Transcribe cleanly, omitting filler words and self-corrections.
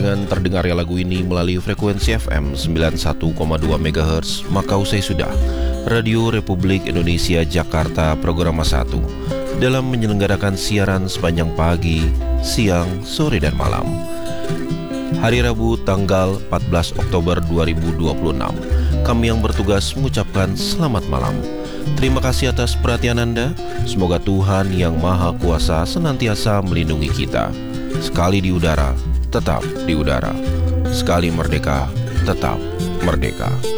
dengan terdengarnya lagu ini melalui frekuensi FM 91,2 MHz, maka usai sudah Radio Republik Indonesia Jakarta Programa 1 dalam menyelenggarakan siaran sepanjang pagi, siang, sore, dan malam. Hari Rabu tanggal 14 Oktober 2026, kami yang bertugas mengucapkan selamat malam. Terima kasih atas perhatian Anda. Semoga Tuhan yang Maha Kuasa senantiasa melindungi kita. Sekali di udara, tetap di udara. Sekali merdeka, tetap merdeka.